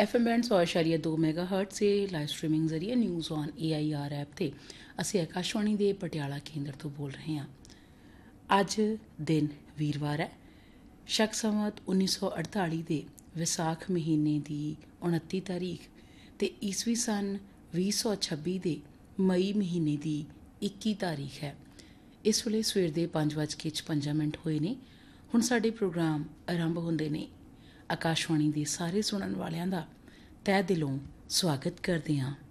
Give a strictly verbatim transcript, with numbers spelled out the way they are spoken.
F M band सौ अशारिया दो मैगा हर्ट से लाइव स्ट्रीमिंग जरिए news on A I R app ਤੇ ਅਸੀਂ ਆਕਾਸ਼ਵਾਣੀ ਦੇ ਪਟਿਆਲਾ ਕੇਂਦਰ ਤੋਂ ਬੋਲ ਰਹੇ ਹਾਂ। ਅੱਜ ਦਿਨ ਵੀਰਵਾਰ ਹੈ। ਸ਼ਕ ਸੰਵਤ ਉੱਨੀ ਸੌ ਅੜਤਾਲੀ ਦੇ ਵਿਸਾਖ ਮਹੀਨੇ ਦੀ ਉਨੱਤੀ ਤਾਰੀਖ ਤੇ ਈਸਵੀ ਸਨ ਵੀਹ ਸੌ ਛੱਬੀ ਦੇ ਮਈ ਮਹੀਨੇ ਦੀ ਇੱਕੀ ਤਾਰੀਖ ਹੈ। ਇਸ ਵੇਲੇ ਸਵੇਰ ਦੇ ਪੰਜ ਵੱਜ ਕੇ ਛਪੰਜਾ ਮਿੰਟ ਹੋਏ ਨੇ। ਹੁਣ ਸਾਡੇ ਪ੍ਰੋਗਰਾਮ ਆਰੰਭ ਹੁੰਦੇ ਨੇ। ਆਕਾਸ਼ਵਾਣੀ ਦੇ ਸਾਰੇ ਸੁਣਨ ਵਾਲਿਆਂ ਦਾ ਤਹਿ ਦਿਲੋਂ ਸਵਾਗਤ ਕਰਦੇ ਹਾਂ।